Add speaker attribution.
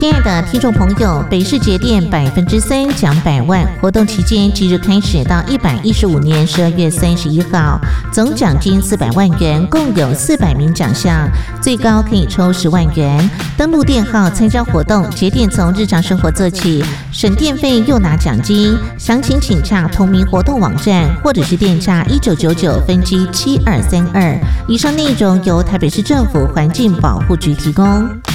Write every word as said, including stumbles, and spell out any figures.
Speaker 1: 亲爱的听众朋友，北市节电百分之三奖百万活动期间即日开始到一百一十五年十二月三十一号，总奖金四百万元，共有四百名奖项，最高可以抽十万元。登录电号参加活动，节电从日常生活做起，省电费又拿奖金。详情请洽同名活动网站，或者是电诈一九九九分机七二三二。以上内容由台北市政府环境保护局提供。